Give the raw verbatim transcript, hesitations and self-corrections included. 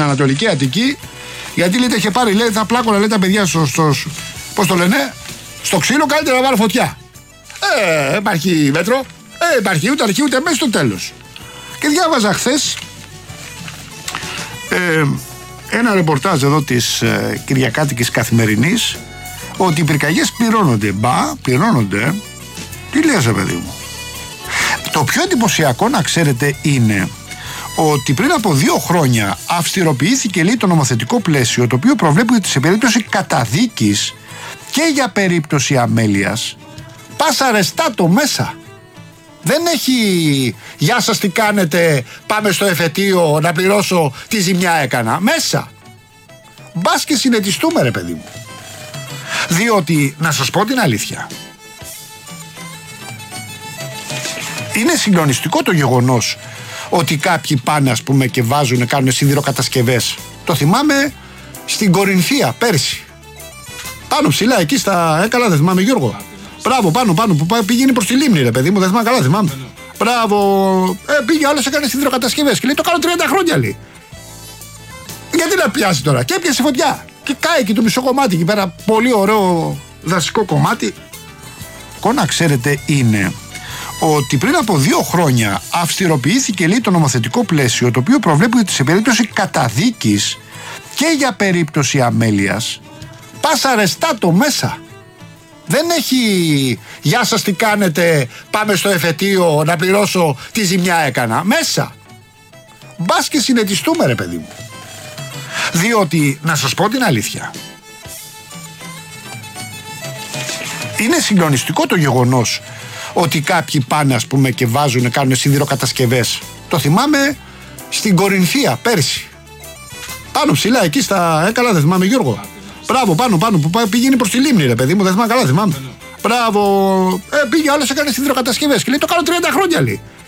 Ανατολική Αττική. Γιατί λέει, είχε πάρει, λέει, θα πλάκωνα, λέει, τα παιδιά στο, στο, πώς το λένε, στο ξύλο, καλύτερα να βάλω φωτιά. Ε, υπάρχει μέτρο. Ε, υπάρχει ούτε αρχή ούτε μέσα στο τέλος. Και διάβαζα χθες ε, ένα ρεπορτάζ εδώ της ε, Κυριακάτικης Καθημερινής ότι οι πυρκαγιές πληρώνονται. Μπα, πληρώνονται. Τι λες, παιδί μου. Το πιο εντυπωσιακό, να ξέρετε, είναι ότι πριν από δύο χρόνια αυστηροποιήθηκε, λέει, το νομοθετικό πλαίσιο, το οποίο προβλέπει ότι σε περίπτωση καταδίκης και για περίπτωση αμέλειας πας αρεστάτο μέσα. Δεν έχει «Γεια σας, τι κάνετε, πάμε στο εφετείο να πληρώσω τι ζημιά έκανα». Μέσα. Μπας και συνετιστούμε, ρε παιδί μου. Διότι, να σας πω την αλήθεια, είναι συγκλονιστικό το γεγονός ότι κάποιοι πάνε, ας πούμε, και βάζουν, κάνουν σιδηροκατασκευές. Το θυμάμαι στην Κορινθία πέρσι. Πάνω ψηλά εκεί στα. Ε, καλά, δεν θυμάμαι, Γιώργο. Μπράβο, πάνω, πάνω, που πήγαινε προς τη λίμνη, ρε παιδί μου, δεν θυμάμαι, καλά, θυμάμαι. Μπράβο. Ε, πήγε άλλος, έκανε σιδηροκατασκευές και λέει, το κάνω τριάντα χρόνια, λέει. Γιατί να πιάσει τώρα. Και έπιασε φωτιά. Και κάει και το μισό κομμάτι εκεί πέρα. Πολύ ωραίο δασικό κομμάτι. Κόνα, ξέρετε, είναι ότι πριν από δύο χρόνια αυστηροποιήθηκε, λέει, το νομοθετικό πλαίσιο, το οποίο προβλέπει ότι σε περίπτωση καταδίκης και για περίπτωση αμέλειας πας αρεστάτο μέσα. Δεν έχει «Γεια σας, τι κάνετε, πάμε στο εφετείο να πληρώσω τι ζημιά έκανα». Μέσα. Μπας και συνετιστούμε, ρε παιδί μου. Διότι, να σας πω την αλήθεια, είναι συγκλονιστικό το γεγονός ότι κάποιοι πάνε, ας πούμε, και βάζουν, κάνουν σιδηροκατασκευές. Το θυμάμαι στην Κορινθία πέρσι. Πάνω ψηλά εκεί στα. Ε, καλά, δεν θυμάμαι, Γιώργο. Μπράβο, πάνω, πάνω, που πήγαινε προς τη λίμνη, ρε παιδί μου, δεν θυμάμαι, καλά, θυμάμαι. Μπράβο. Ε, πήγε άλλος, έκανε σιδηροκατασκευές και λέει, το κάνω τριάντα χρόνια, λέει.